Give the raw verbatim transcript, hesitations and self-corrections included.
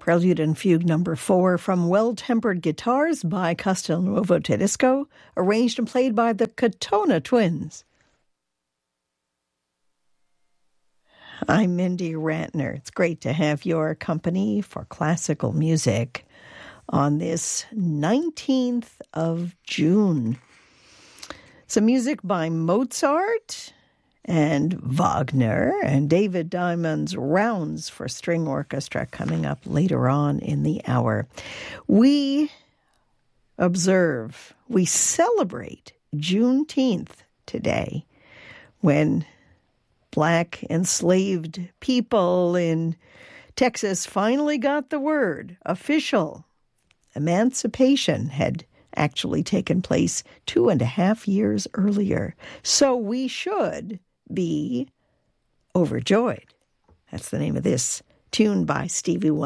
Prelude and Fugue number four from Well-Tempered Guitars by Castelnuovo Tedesco, arranged and played by the Katona Twins. I'm Mindy Ratner. It's great to have your company for classical music on this nineteenth of June. Some music by Mozart and Wagner, and David Diamond's Rounds for String Orchestra coming up later on in the hour. We observe, we celebrate Juneteenth today, when Black enslaved people in Texas finally got the word. Official emancipation had actually taken place two and a half years earlier. So we should be overjoyed. That's the name of this tune by Stevie Wonder.